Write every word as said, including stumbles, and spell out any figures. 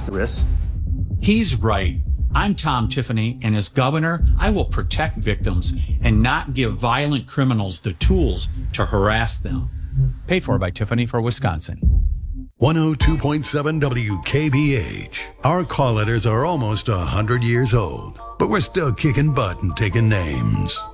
reduce the risk. He's right. I'm Tom Tiffany, and as governor, I will protect victims and not give violent criminals the tools to harass them. Paid for by Tiffany for Wisconsin. one oh two point seven W K B H. Our call letters are almost one hundred years old, but we're still kicking butt and taking names.